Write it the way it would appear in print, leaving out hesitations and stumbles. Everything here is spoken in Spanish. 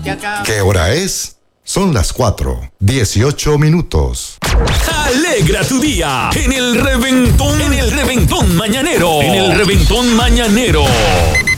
¿Qué hora es? Son las 4:18. Alegra tu día en el reventón mañanero. En el reventón mañanero.